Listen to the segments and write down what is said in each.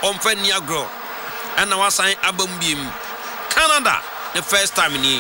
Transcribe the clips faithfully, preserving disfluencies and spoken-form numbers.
omfa niagro ana wasan abambiem Canada the first time ni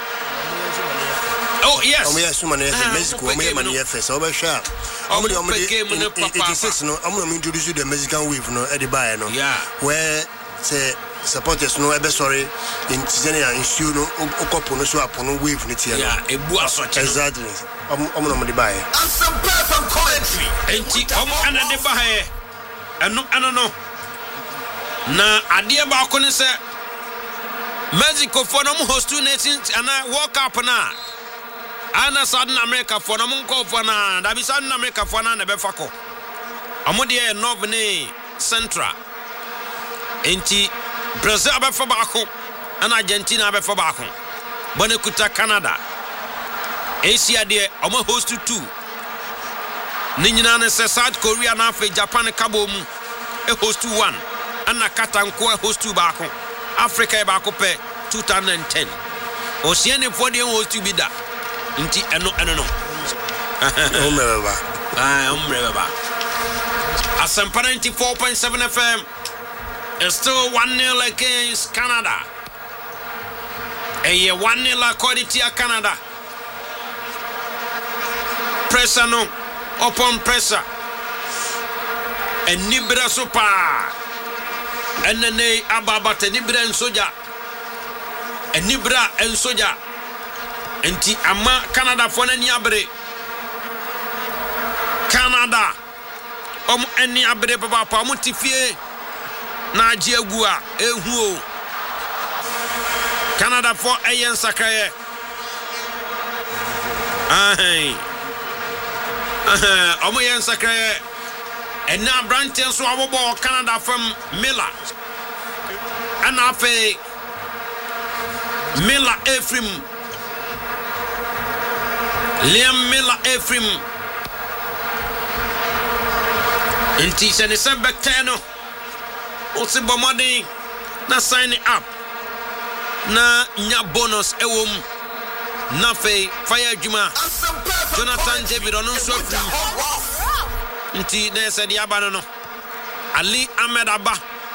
oh yes omo yes man yes Mexico omo man yes first omo sha omo de omo de eighty-six no omo no introduce the Mexican wave no e dey buy no yeah where say supporters no ebe sorry in Tanzania issue no okopo no so apono wave ni tie no yeah ebu asoche exactly omo omo no mo dey buy and some perfect commentary enti omo ana dey buy eno eno no na ade ba ko ne se Mexico for no host two nations and I walk up na ana Southern America for no monko for na da bi Southern America for na na be fako omo de north ne central enti Brazil abefa baako and Argentina abefa baako bone kuta Canada Asia de omo host two ni nyina ne se South Korea na afa Japan kabo mu e host one and Katanko host two baako Africa ba ko pe twenty ten Oceania for the host to be that nti eno eno no omreba ah omreba Asempa ninety-four point seven F M is still one nil against Canada a one nil according to Canada pressure no upon pressure and nibra super enene ababata nibra ensoja enibra ensoja enti ama Canada fo na ni abre Canada om eni abre papa pa mo tifie na agi agu a ehu o Canada fo eyen sakaye ai aha omo yen sakaye ena branchen so abobo Canada from Miller and afe Miller Ephraim Liam Miller Ephraim inti sene sebekeno osi bomadi na sign up na nya bonus ewom na fe fire juma Jonathan David onon so nti na se dia aba no Ali Ahmed Abba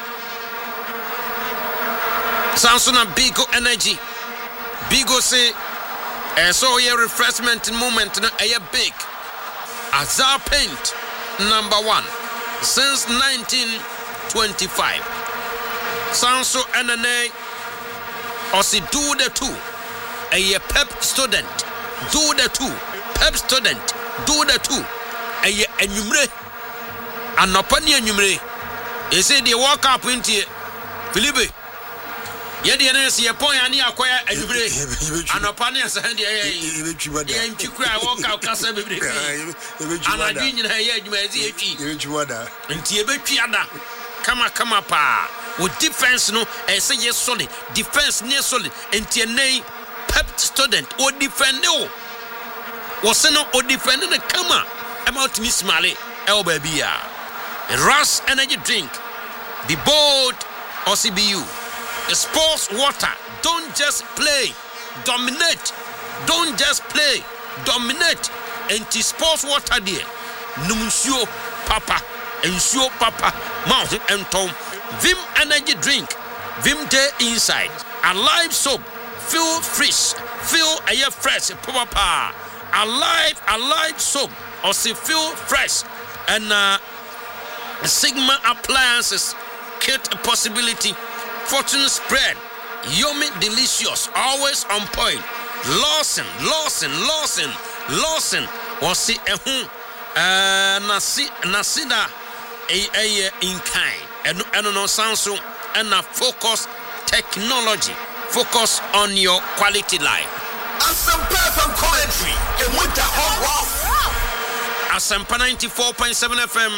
Samsung Bigo Energy Bigo say eh so your refreshment moment na eh big Azar Paint number one since nineteen twenty-five Samsung N N A osi do the two a pep student do the two pep student do the two a enyumre anopani enyumre e say they walk up into Philippe ye de na se ye pon ya ne akoya enyumre anopani asan de ye ye ntwikura walk out kasa bebre anadwi nyina ye adwuma ezi etwi ebetwada nti ebetwi ada kama kama pa o defense no e say ye solid defense ne solid nti enei pep student o defend o wo se no o defend ne kama about me smale el baby ya Ras energy drink be bold or C B U sports water don't just play dominate don't just play dominate anti sports water there numsio papa ensure papa mouth and tom Vim energy drink Vim day inside alive soap feel fresh feel air fresh papa alive alive soap or see feel fresh and uh, Sigma appliances kit a possibility fortune spread yummy delicious always on point Lawson Lawson Lawson Lawson or see a home uh nasi nasida a a in kind and and no Samsung and a focus technology focus on your quality life and some perfect commentary and with the hot Asempa ninety-four point seven F M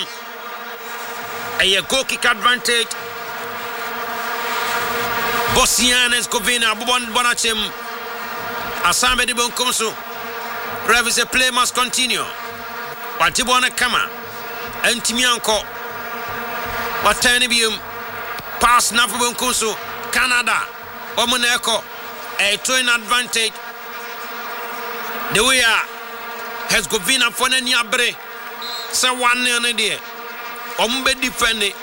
a goal kick advantage Bosnia Herzegovina Bobon Bonachem Asambe de Bonkomso Rev is a play must continue Watibona Kama Antimianko Watanibium pass Nafu Bonkomso Canada Omoneko a twin advantage the way Herzegovina for any abre say one nil there ombe defend